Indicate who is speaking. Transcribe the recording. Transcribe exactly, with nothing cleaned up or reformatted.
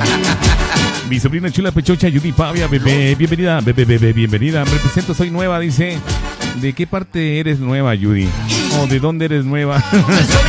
Speaker 1: Mi sobrina chula pechocha, Judy Pavia, bebé, bienvenida, bebé, bebé, bienvenida. Me presento, soy nueva, dice. ¿De qué parte eres nueva, Judy? ¿O de dónde eres nueva?